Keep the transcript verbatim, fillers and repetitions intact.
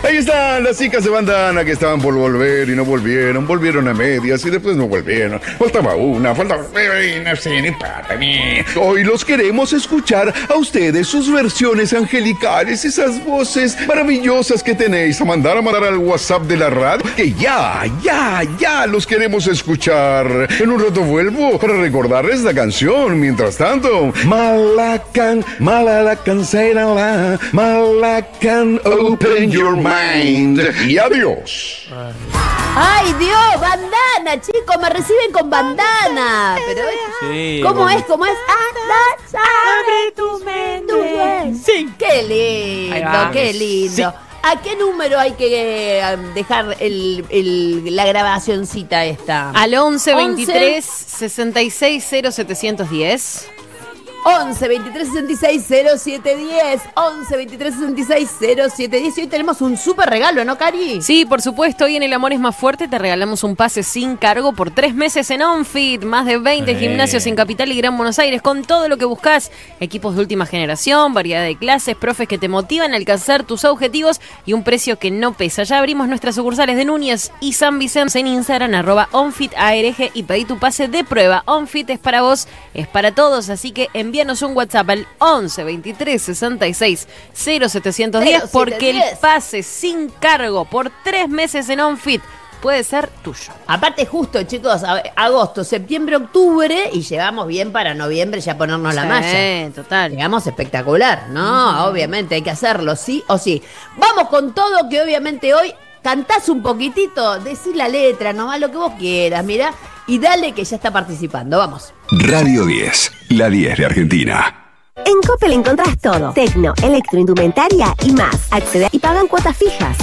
Ahí están las chicas de bandana que estaban por volver y no volvieron, volvieron a medias y después no volvieron. Faltaba una, faltaba... No sé, ni para mí. Hoy los queremos escuchar a ustedes, sus versiones angelicales, esas voces maravillosas que tenéis. A mandar a mandar al WhatsApp de la radio, que ya, ya, ya los queremos escuchar. En un rato vuelvo para recordarles la canción. Mientras tanto, Malacan, Malacan, Serala, Malacan, open your mind. Y adiós. ¡Ay, Dios! ¡Bandana, chicos! Me reciben con bandana. Pero Sí, ¿cómo bueno. es? ¿Cómo es? ¡Ah, abre tu mente! Sí. ¡Qué Ahí lindo! va. ¡Qué lindo! Sí. ¿A qué número hay que eh, dejar el, el, la grabacioncita esta? Al once veintitrés sesenta y seis cero setecientos diez. once veintitrés sesenta y seis cero siete diez. once veintitrés sesenta y seis cero siete diez. Y hoy tenemos un súper regalo, ¿no, Cari? Sí, por supuesto, hoy en El Amor es Más Fuerte te regalamos un pase sin cargo por tres meses en OnFit. Más de veinte Eh. gimnasios en Capital y Gran Buenos Aires con todo lo que buscas. Equipos de última generación, variedad de clases, profes que te motivan a alcanzar tus objetivos y un precio que no pesa. Ya abrimos nuestras sucursales de Núñez y San Vicente en Instagram, arroba OnFitARG, y pedí tu pase de prueba. OnFit es para vos, es para todos, así que envíanos un WhatsApp al once veintitrés sesenta y seis cero setecientos diez porque el pase sin cargo por tres meses en OnFit puede ser tuyo. Aparte, justo, chicos, a- agosto, septiembre, octubre, y llevamos bien para noviembre ya ponernos la Sí, malla. total. Llegamos espectacular, ¿no? Obviamente hay que hacerlo, sí o sí. Vamos con todo, que obviamente hoy cantás un poquitito, decís la letra, nomás lo que vos quieras, mirá, y dale que ya está participando. Vamos. Radio diez, la diez de Argentina. En Coppel encontrás todo. Tecno, electroindumentaria y más. Accede y pagan cuotas fijas.